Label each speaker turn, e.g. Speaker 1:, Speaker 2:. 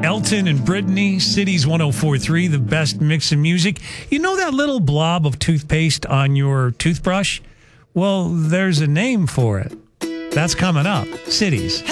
Speaker 1: Elton and Brittany, Cities 104.3, the best mix of music. You know that little blob of toothpaste on your toothbrush? Well, there's a name for it. That's coming up. Cities.